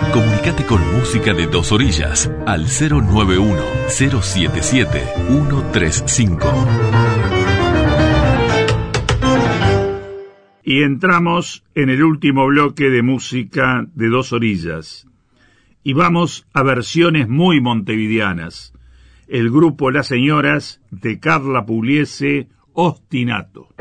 Comunicate con Música de Dos Orillas al 091-077-135. Y entramos en el último bloque de Música de Dos Orillas. Y vamos a versiones muy montevideanas. El grupo Las Señoras de Carla Pugliese, Ostinato.